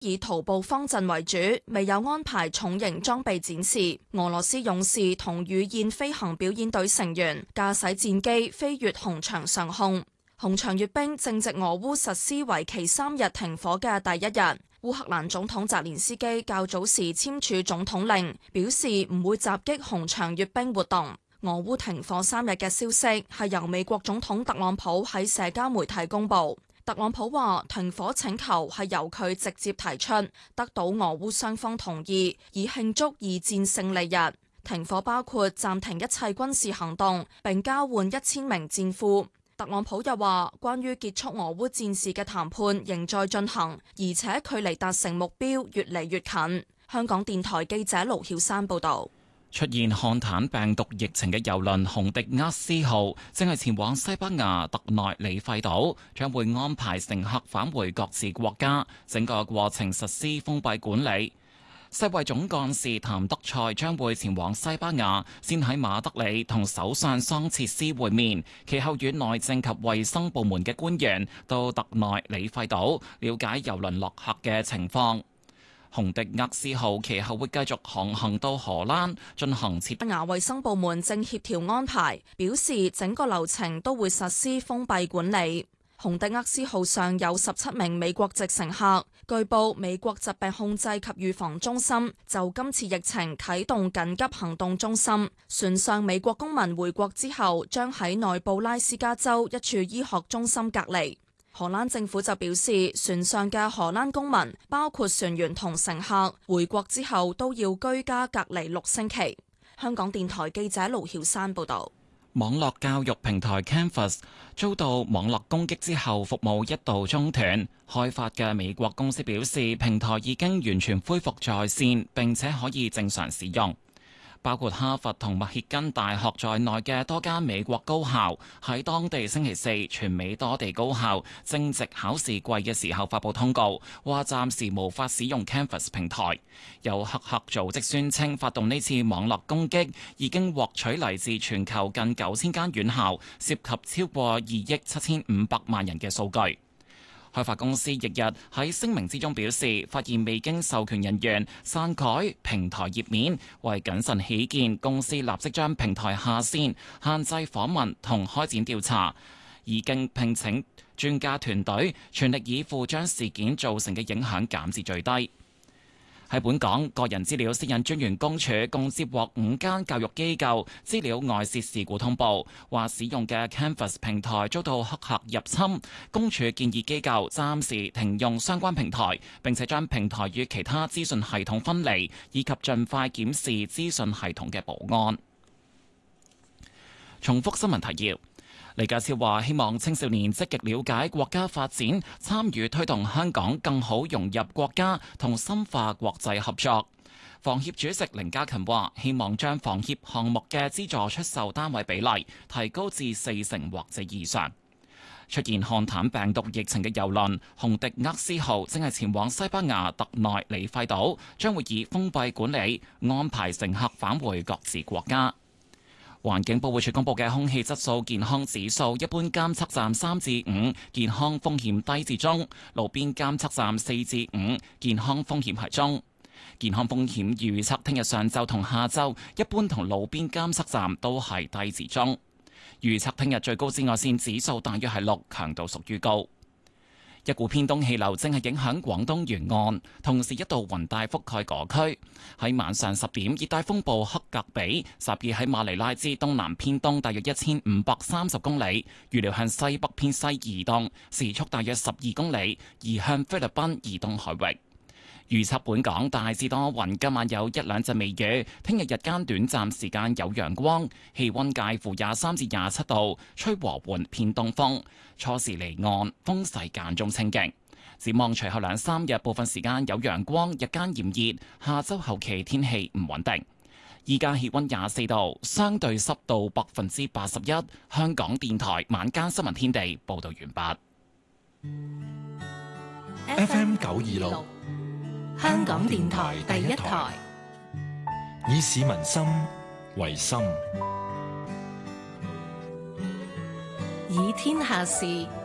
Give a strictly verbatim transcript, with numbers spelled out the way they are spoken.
以徒步方陣為主，未有安排重型裝備展示。俄羅斯勇士同羽燕飛行表演隊成員駕駛戰機飛越紅場上空。紅場閱兵正值俄烏實施為期三日停火嘅第一日。烏克蘭總統澤連斯基較早時簽署總統令，表示唔會襲擊紅場閱兵活動。俄烏停火三日嘅消息係由美國總統特朗普喺社交媒體公佈。特朗普話停火請求係由佢直接提出，得到俄烏雙方同意，以慶祝二戰勝利日。停火包括暫停一切軍事行動，並交換一千名戰俘。特朗普又話，關於結束俄烏戰事嘅談判仍在進行，而且距離達成目標越嚟越近。香港電台記者盧曉珊報導。 出現漢坦病毒疫情嘅郵輪紅迪厄斯號正係前往西班牙特內里費島，將會安排乘客返回各自國家，整個過程實施封閉管理。世衛總幹事譚德塞將會前往西班牙，先喺馬德里同首相桑切斯會面，其後與內政及衛生部門嘅官員到特內里費島了解郵輪落客嘅情況。紅迪厄斯號其後會繼續航行到荷蘭進行設。 西班牙衛生部門正協調安排，表示整個流程都會實施封閉管理。紅迪厄斯號上有十七名美國籍乘客，據報美國疾病控制及預防中心就今次疫情啟動緊急行動中心。船上美國公民回國之後，將喺內布拉斯加州一處醫學中心隔離。荷蘭政府就表示，船上嘅荷蘭公民，包括船員同乘客，回國之後都要居家隔離六星期。香港電台記者盧曉珊報導。 網絡教育平台 Canvas 遭到網絡攻擊之後，服務一度中斷。開發嘅美國公司表示，平台已經完全恢復在線，並且可以正常使用。包括哈佛同密歇根大學在內嘅多間美國高校喺當地星期四全美多地高校正值考試季嘅時候發布通告，話暫時無法使用 Canvas 平台。有黑客組織宣稱，發動呢次網絡攻擊已經獲取嚟自全球近九千間院校，涉及超過二億七千五百萬人嘅數據。開發公司翌日喺聲明之中表示，發現未經授權人員篡改平台頁面，為謹慎起見，公司立即將平台下線，限制訪問同開展調查，已經聘請專家團隊，全力以赴將事件造成嘅影響減至最低。喺本港，個人資料私隱專員公署共接獲五間教育機構資料外泄事故通報，話使用嘅 Canvas 平台遭到黑客入侵。公署建議機構暫時停用相關平台，並且將平台與其他資訊系統分離，以及盡快檢視資訊系統嘅保安。重複新聞提要。李家超話：希望青少年積極了解國家發展，參與推動香港更好融入國家同深化國際合作。房協主席凌家勤話：希望將房協項目嘅資助出售單位比例提高至四成或者以上。出現漢坦病毒疫情嘅郵輪紅迪厄斯號正係前往西班牙特內里費島，將會以封閉管理安排乘客返回各自國家。環境保護署公布嘅空氣質素健康指數，一般監測站三至五，健康風險低至中；路邊監測站四至五，健康風險係中。健康風險預測聽日上晝同下晝，一般同路邊監測站都係低至中。預測聽日最高紫外線指數大約係六，強度屬於高。一股偏東氣流正係影響廣東沿岸，同時一道雲帶覆蓋嗰區。喺晚上十點，熱帶風暴克格比集結喺馬尼拉之東南偏東大約一千五百三十公里，預料向西北偏西移動，時速大約十二公里，移向菲律賓以東海域。預測本港大致多雲，今晚有一兩陣微雨，聽日日間短暫時間有陽光，氣溫介乎廿三至廿七度，吹和緩偏東風，初時離岸，風勢間中清勁。展望隨後兩三日部分時間有陽光，日間炎熱，下周後期天氣唔穩定。依家氣溫廿四度，相對濕度百分之八十一。香港電台晚間新聞天地報道完畢。F M 九二六。香港電台第一台，以市民心為心， 以天下事